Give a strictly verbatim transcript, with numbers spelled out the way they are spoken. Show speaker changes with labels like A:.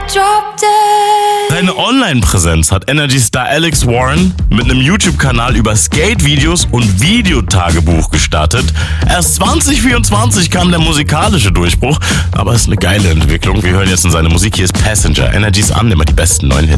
A: drop dead.
B: Seine Online-Präsenz hat Energy-Star Alex Warren mit einem YouTube-Kanal über Skate-Videos und Videotagebuch gestartet. Erst zwanzig vierundzwanzig kam der musikalische Durchbruch, aber es ist eine geile Entwicklung. Wir hören jetzt in seine Musik. Hier ist Passenger, Energy's Annehmer, die besten neuen Hits.